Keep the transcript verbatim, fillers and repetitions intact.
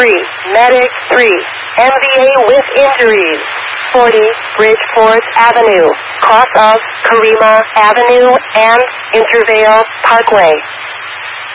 three, Medic three, M V A with injuries. forty, Bridgeport Avenue, cross of Karima Avenue and Intervale Parkway.